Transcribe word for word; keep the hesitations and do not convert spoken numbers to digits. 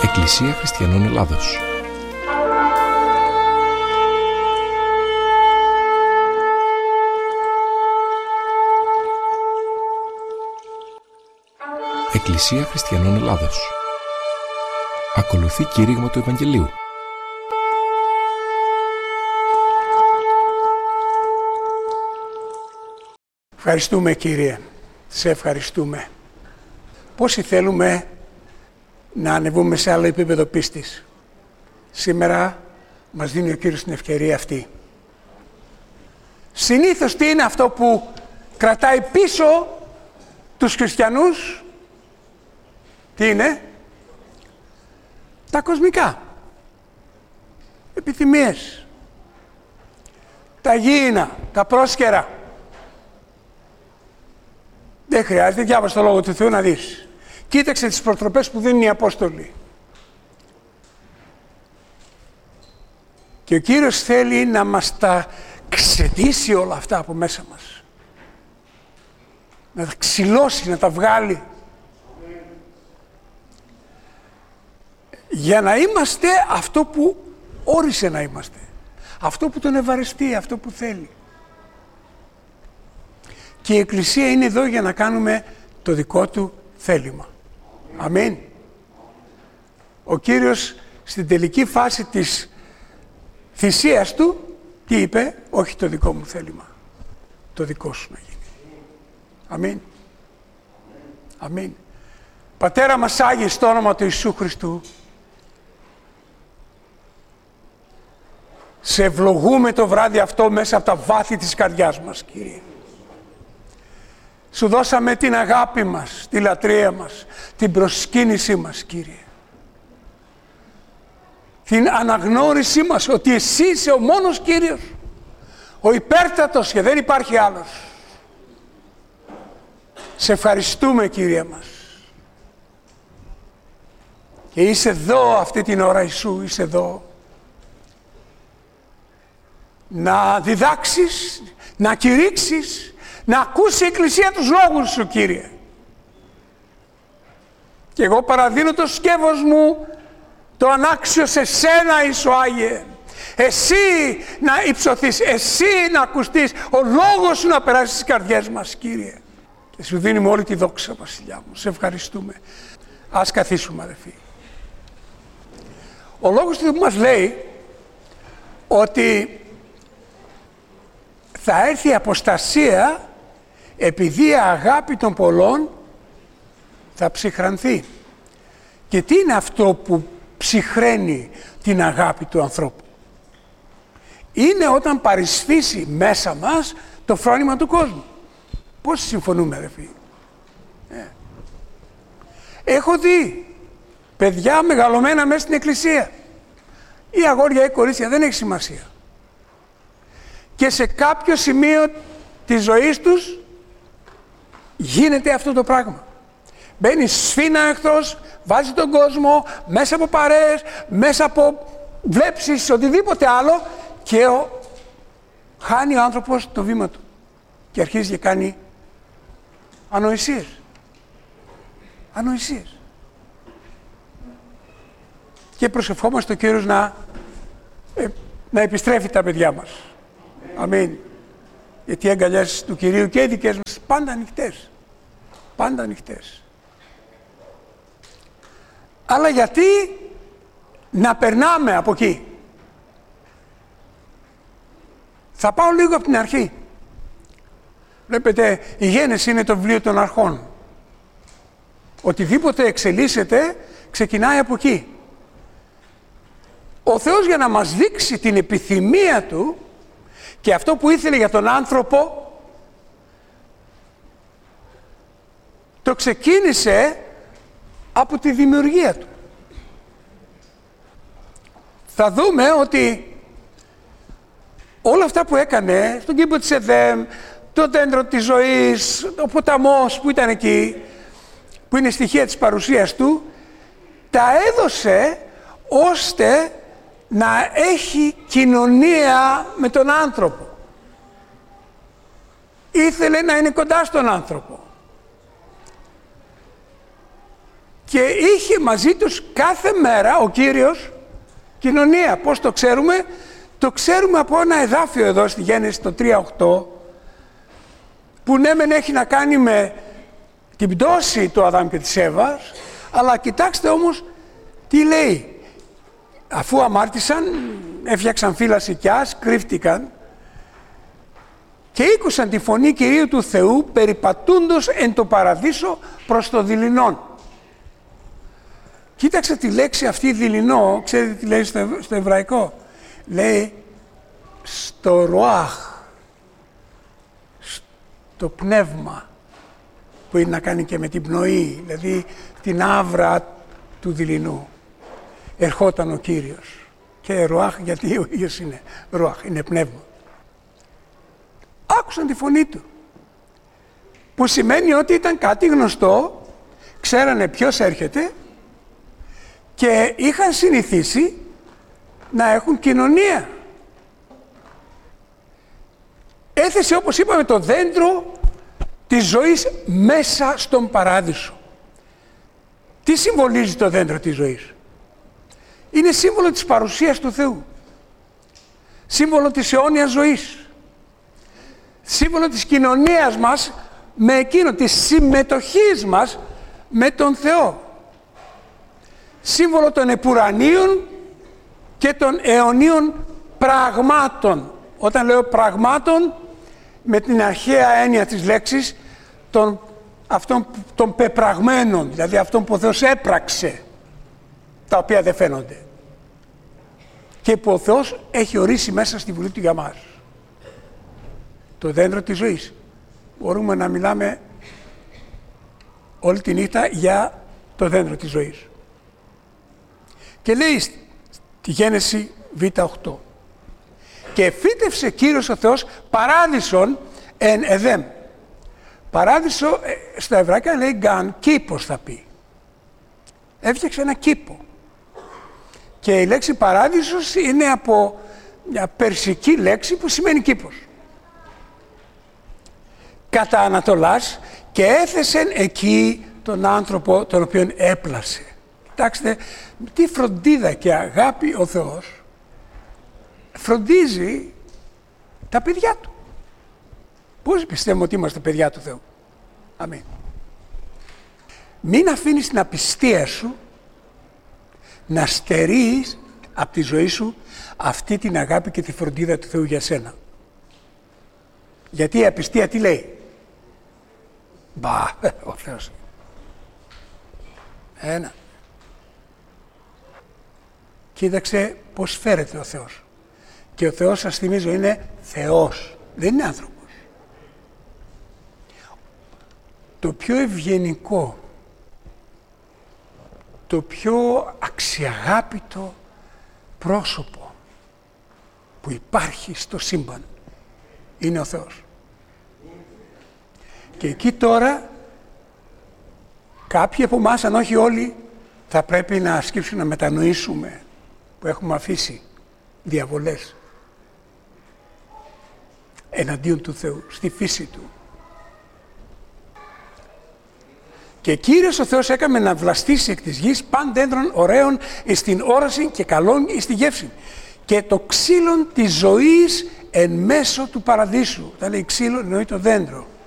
Εκκλησία Χριστιανών Ελλάδος. Εκκλησία Χριστιανών Ελλάδος. Ακολουθεί κήρυγμα του Ευαγγελίου. Ευχαριστούμε, Κύριε. Σε ευχαριστούμε. Πόσοι θέλουμε να ανεβούμε σε άλλο επίπεδο πίστης. Σήμερα μας δίνει ο Κύριος την ευκαιρία αυτή. Συνήθως τι είναι αυτό που κρατάει πίσω τους χριστιανούς? Τι είναι? Τα κοσμικά. Επιθυμίες. Τα γήινα, τα πρόσκαιρα. Δεν χρειάζεται, διάβασε το Λόγο του Θεού να δεις. Κοίταξε τις προτροπές που δίνουν οι Απόστολοι. Και ο Κύριος θέλει να μας τα ξετήσει όλα αυτά από μέσα μας. Να τα ξυλώσει, να τα βγάλει. Για να είμαστε αυτό που όρισε να είμαστε. Αυτό που τον ευαρεστεί, αυτό που θέλει. Και η Εκκλησία είναι εδώ για να κάνουμε το δικό του θέλημα. Αμήν. Ο Κύριος στην τελική φάση της θυσίας του, τι είπε? Όχι το δικό μου θέλημα, το δικό σου να γίνει. Αμήν. Αμήν. Πατέρα μας Άγιε, στο όνομα του Ιησού Χριστού, σε ευλογούμε το βράδυ αυτό μέσα από τα βάθη της καρδιάς μας, Κύριε. Σου δώσαμε την αγάπη μας, τη λατρεία μας, την προσκύνησή μας, Κύριε. Την αναγνώρισή μας ότι εσύ είσαι ο μόνος Κύριος, ο υπέρτατος και δεν υπάρχει άλλος. Σε ευχαριστούμε, Κύριε μας. Και είσαι εδώ αυτή την ώρα, Ιησού, είσαι εδώ. Να διδάξεις, να κηρύξεις, να ακούσει η Εκκλησία τους λόγους σου, Κύριε. Και εγώ παραδίνω το σκεύος μου, το ανάξιο σε σένα, Ιησού Άγιε. Εσύ να υψωθείς, εσύ να ακουστείς, ο λόγος σου να περάσει στις καρδιές μας, Κύριε. Και σου δίνουμε όλη τη δόξα, Βασιλιά μου. Σε ευχαριστούμε. Ας καθίσουμε, αδελφοί. Ο λόγος του μας λέει ότι θα έρθει η αποστασία επειδή η αγάπη των πολλών θα ψυχρανθεί. Και τι είναι αυτό που ψυχραίνει την αγάπη του ανθρώπου? Είναι όταν παρισφύσει μέσα μας το φρόνημα του κόσμου. Πώς συμφωνούμε, αδελφοί? Ε. Έχω δει παιδιά μεγαλωμένα μέσα στην εκκλησία. Ή αγόρια ή κορίτσια, δεν έχει σημασία. Και σε κάποιο σημείο της ζωής τους γίνεται αυτό το πράγμα. Μπαίνει σφίνα εχθρός, βάζει τον κόσμο μέσα από παρέες, μέσα από βλέψεις, οτιδήποτε άλλο, και ο... χάνει ο άνθρωπος το βήμα του και αρχίζει και κάνει ανοησίες. Ανοησίες. Και προσευχόμαστε ο Κύριος να, ε, να επιστρέφει τα παιδιά μας. Αμήν. Γιατί οι αγκαλιές του Κυρίου και οι δικές μας πάντα ανοιχτές. Πάντα ανοιχτές. Αλλά γιατί να περνάμε από εκεί? Θα πάω λίγο από την αρχή. Βλέπετε, η Γένεση είναι το βιβλίο των αρχών. Οτιδήποτε εξελίσσεται ξεκινάει από εκεί. Ο Θεός, για να μας δείξει την επιθυμία Του και αυτό που ήθελε για τον άνθρωπο, το ξεκίνησε από τη δημιουργία του. Θα δούμε ότι όλα αυτά που έκανε στον κήπο της Εδέμ, το δέντρο της ζωής, ο ποταμός που ήταν εκεί, που είναι στοιχεία της παρουσίας του, τα έδωσε ώστε να έχει κοινωνία με τον άνθρωπο. Ήθελε να είναι κοντά στον άνθρωπο. και είχε μαζί τους κάθε μέρα ο Κύριος κοινωνία. Πώς το ξέρουμε? Το ξέρουμε από ένα εδάφιο εδώ στη Γέννηση το τρία οκτώ, που ναι μεν έχει να κάνει με την πτώση του Αδάμ και της Εύας, αλλά κοιτάξτε όμως τι λέει. Αφού αμάρτησαν, έφτιαξαν φύλλα σικιάς, κρύφτηκαν και ήκουσαν τη φωνή Κυρίου του Θεού περιπατούντος εν το παραδείσο προς το δειλινόν. Κοίταξε τη λέξη αυτή δειλινό, ξέρετε τι λέει στο, στο εβραϊκό? Λέει στο ροάχ, στο πνεύμα, που είναι να κάνει και με την πνοή, δηλαδή την άβρα του δειλινού. Ερχόταν ο Κύριος. Και ροάχ, γιατί ο ίδιος είναι ροάχ, είναι πνεύμα. Άκουσαν τη φωνή του. Που σημαίνει ότι ήταν κάτι γνωστό, ξέρανε ποιος έρχεται και είχαν συνηθίσει να έχουν κοινωνία. Έθεσε, όπως είπαμε, το δέντρο της ζωής μέσα στον παράδεισο. Τι συμβολίζει το δέντρο της ζωής? Είναι σύμβολο της παρουσίας του Θεού. Σύμβολο της αιώνιας ζωής. Σύμβολο της κοινωνίας μας με εκείνο, της συμμετοχής μας με τον Θεό. Σύμβολο των επουρανίων και των αιωνίων πραγμάτων. Όταν λέω πραγμάτων, με την αρχαία έννοια της λέξης, των, αυτών, των πεπραγμένων, δηλαδή αυτών που ο Θεός έπραξε, τα οποία δεν φαίνονται και που ο Θεός έχει ορίσει μέσα στη Βουλή του για μας. Το δέντρο της ζωής. Μπορούμε να μιλάμε όλη τη νύχτα για το δέντρο της ζωής. Και λέει στη Γένεση Β οκτώ, και φύτευσε Κύριος ο Θεός παράδεισον εν Εδέμ. Παράδεισο στα εβραϊκά λέει γκάν, κήπος θα πει. Έφτιαξε ένα κήπο. Και η λέξη παράδεισος είναι από μια περσική λέξη που σημαίνει κήπος. Κατά Ανατολάς, και έθεσεν εκεί τον άνθρωπο τον οποίον έπλασε. Κοιτάξτε, τι φροντίδα και αγάπη ο Θεός φροντίζει τα παιδιά Του. Πώς πιστεύουμε ότι είμαστε παιδιά του Θεού? Αμήν. Μην αφήνεις την απιστία σου να στερείς από τη ζωή σου αυτή την αγάπη και τη φροντίδα του Θεού για σένα. Γιατί η απιστία τι λέει? Μπα, ο Θεός. Ένα. Κοίταξε πώς φέρεται ο Θεός. Και ο Θεός, σας θυμίζω, είναι Θεός, δεν είναι άνθρωπος. Το πιο ευγενικό, το πιο αξιαγάπητο πρόσωπο που υπάρχει στο σύμπαν είναι ο Θεός. Και εκεί τώρα κάποιοι από εμάς, αν όχι όλοι, θα πρέπει να ασκήσουμε, να μετανοήσουμε που έχουμε αφήσει διαβολές εναντίον του Θεού, στη φύση Του. Και Κύριος ο Θεός έκαμε να βλαστήσει εκ της γης παν δέντρων ωραίων εις την όραση και καλών εις τη γεύση. Και το ξύλον της ζωής εν μέσω του παραδείσου. Όταν λέει ξύλο εννοεί το δέντρο.